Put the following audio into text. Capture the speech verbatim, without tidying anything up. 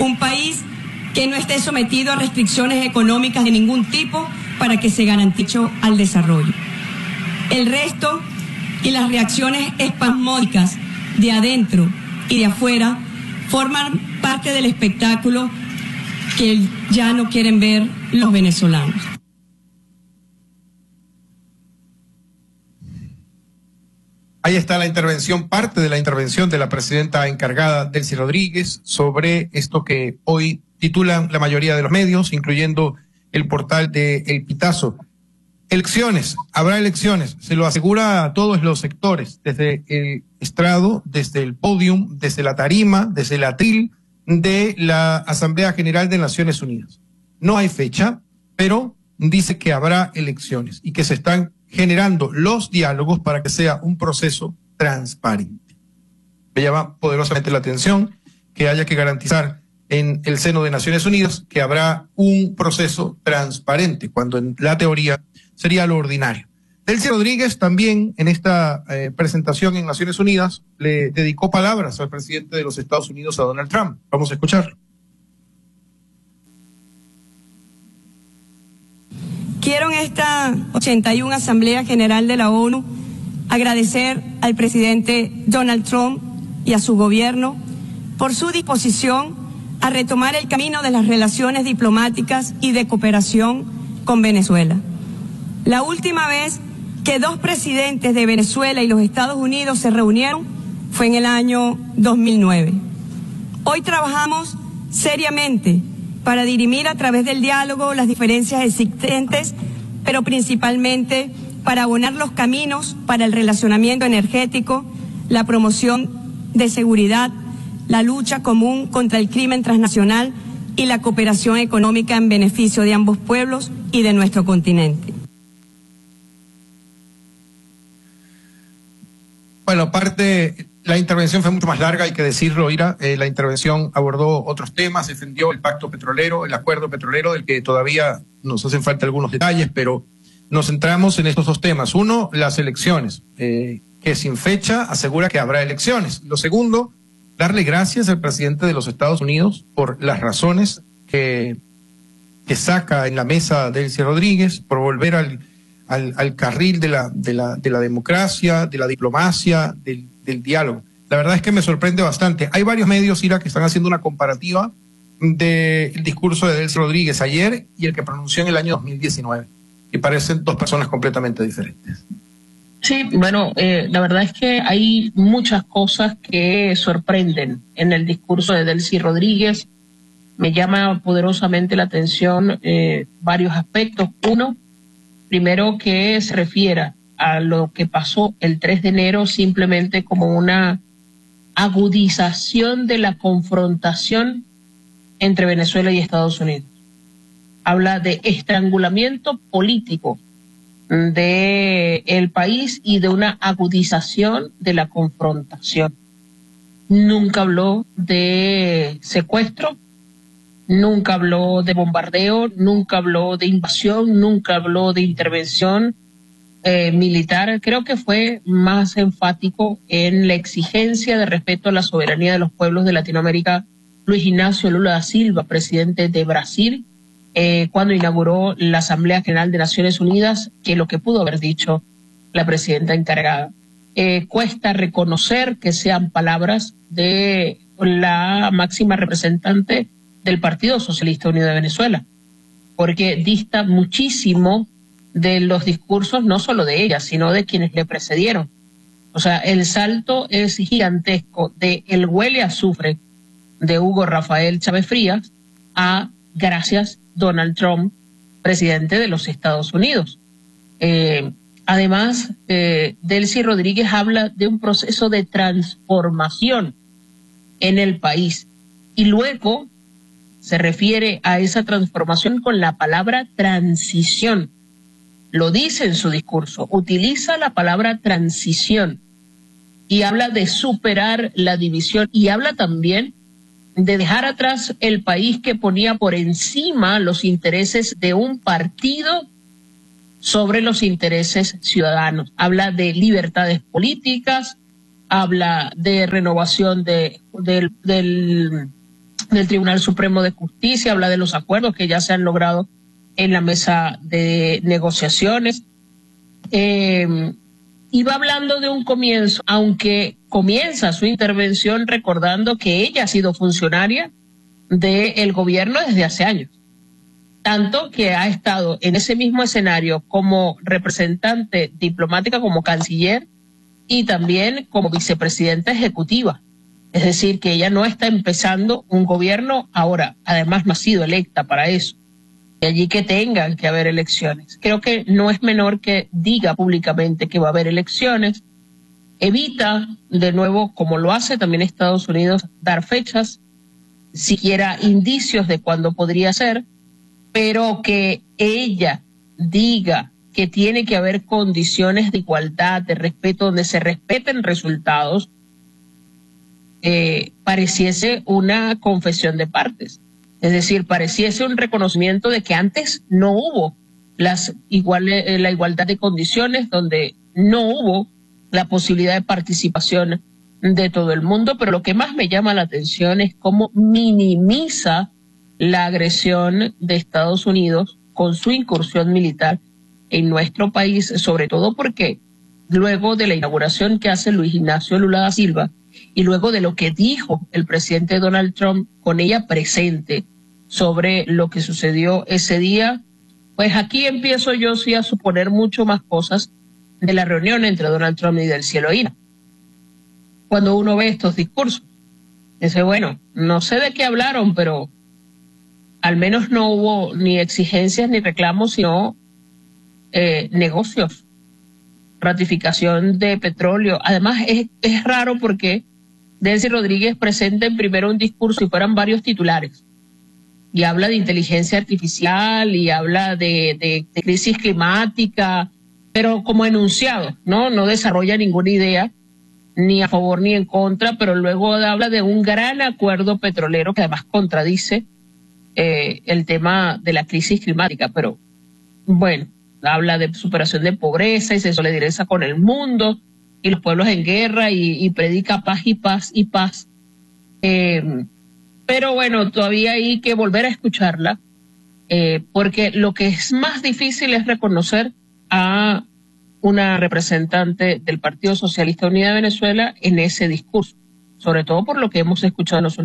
Un país que no esté sometido a restricciones económicas de ningún tipo para que se garantice al desarrollo. El resto y las reacciones espasmódicas de adentro y de afuera forman parte del espectáculo que ya no quieren ver los venezolanos. Ahí está la intervención, parte de la intervención de la presidenta encargada, Delcy Rodríguez, sobre esto que hoy titulan la mayoría de los medios, incluyendo el portal de El Pitazo. Elecciones, habrá elecciones, se lo asegura a todos los sectores, desde el estrado, desde el podium, desde la tarima, desde el atril de la Asamblea General de Naciones Unidas. No hay fecha, pero dice que habrá elecciones y que se están generando los diálogos para que sea un proceso transparente. Me llama poderosamente la atención que haya que garantizar en el seno de Naciones Unidas que habrá un proceso transparente, cuando en la teoría sería lo ordinario. Delcy Rodríguez también en esta eh, presentación en Naciones Unidas le dedicó palabras al presidente de los Estados Unidos, a Donald Trump. Vamos a escucharlo. Quiero en esta ochenta y una Asamblea General de la ONU agradecer al presidente Donald Trump y a su gobierno por su disposición a retomar el camino de las relaciones diplomáticas y de cooperación con Venezuela. La última vez que dos presidentes de Venezuela y los Estados Unidos se reunieron fue en el año dos mil nueve. Hoy trabajamos seriamente para dirimir a través del diálogo las diferencias existentes, pero principalmente para abonar los caminos para el relacionamiento energético, la promoción de seguridad, la lucha común contra el crimen transnacional y la cooperación económica en beneficio de ambos pueblos y de nuestro continente. Bueno, aparte, la intervención fue mucho más larga, hay que decirlo, Ira. Eh, la intervención abordó otros temas, defendió el pacto petrolero, el acuerdo petrolero, del que todavía nos hacen falta algunos detalles, pero nos centramos en estos dos temas. Uno, las elecciones, eh, que sin fecha asegura que habrá elecciones. Lo segundo, darle gracias al presidente de los Estados Unidos por las razones que, que saca en la mesa Delcy Rodríguez, por volver al Al, al carril de la, de, la, de la democracia, de la diplomacia, del, del diálogo. La verdad es que me sorprende bastante. Hay varios medios, Ira, que están haciendo una comparativa del discurso de Delcy Rodríguez ayer y el que pronunció en el año dos mil diecinueve. Y parecen dos personas completamente diferentes. Sí, bueno, eh, la verdad es que hay muchas cosas que sorprenden en el discurso de Delcy Rodríguez. Me llama poderosamente la atención eh, varios aspectos. Uno, primero, que se refiera a lo que pasó el tres de enero simplemente como una agudización de la confrontación entre Venezuela y Estados Unidos. Habla de estrangulamiento político del país y de una agudización de la confrontación. Nunca habló de secuestro, nunca habló de bombardeo, nunca habló de invasión, nunca habló de intervención eh, militar. Creo que fue más enfático en la exigencia de respeto a la soberanía de los pueblos de Latinoamérica. Luis Ignacio Lula da Silva, presidente de Brasil, eh, cuando inauguró la Asamblea General de Naciones Unidas, que lo que pudo haber dicho la presidenta encargada. Eh, cuesta reconocer que sean palabras de la máxima representante del Partido Socialista Unido de Venezuela, porque dista muchísimo de los discursos no solo de ella, sino de quienes le precedieron. O sea, el salto es gigantesco de el huele a azufre de Hugo Rafael Chávez Frías a gracias Donald Trump, presidente de los Estados Unidos. Eh, además, eh, Delcy Rodríguez habla de un proceso de transformación en el país y luego se refiere a esa transformación con la palabra transición. Lo dice en su discurso, utiliza la palabra transición y habla de superar la división y habla también de dejar atrás el país que ponía por encima los intereses de un partido sobre los intereses ciudadanos. Habla de libertades políticas, habla de renovación de, del, del del Tribunal Supremo de Justicia, habla de los acuerdos que ya se han logrado en la mesa de negociaciones. Eh, y va hablando de un comienzo, aunque comienza su intervención recordando que ella ha sido funcionaria del gobierno desde hace años. Tanto que ha estado en ese mismo escenario como representante diplomática, como canciller y también como vicepresidenta ejecutiva. Es decir, que ella no está empezando un gobierno ahora, además no ha sido electa para eso. De allí que tengan que haber elecciones. Creo que no es menor que diga públicamente que va a haber elecciones. Evita, de nuevo, como lo hace también Estados Unidos, dar fechas, siquiera indicios de cuándo podría ser, pero que ella diga que tiene que haber condiciones de igualdad, de respeto, donde se respeten resultados, eh, pareciese una confesión de partes. Es decir, pareciese un reconocimiento de que antes no hubo las iguales, la igualdad de condiciones, donde no hubo la posibilidad de participación de todo el mundo, pero lo que más me llama la atención es cómo minimiza la agresión de Estados Unidos con su incursión militar en nuestro país, sobre todo porque luego de la inauguración que hace Luis Ignacio Lula da Silva y luego de lo que dijo el presidente Donald Trump con ella presente sobre lo que sucedió ese día, pues aquí empiezo yo sí a suponer mucho más cosas de la reunión entre Donald Trump y del cielo I N A. Cuando uno ve estos discursos, dice, bueno, no sé de qué hablaron, pero al menos no hubo ni exigencias ni reclamos, sino eh, negocios, ratificación de petróleo. Además, es, es raro porque Delcy Rodríguez presenta en primero un discurso y fueran varios titulares. Y habla de inteligencia artificial y habla de, de, de crisis climática, pero como enunciado, ¿no? No desarrolla ninguna idea, ni a favor ni en contra, pero luego habla de un gran acuerdo petrolero que además contradice eh, el tema de la crisis climática. Pero bueno, habla de superación de pobreza y se solidariza con el mundo y los pueblos en guerra y, y predica paz y paz y paz. Eh, pero bueno, todavía hay que volver a escucharla, eh, porque lo que es más difícil es reconocer a una representante del Partido Socialista Unida de Venezuela en ese discurso, sobre todo por lo que hemos escuchado en los últimos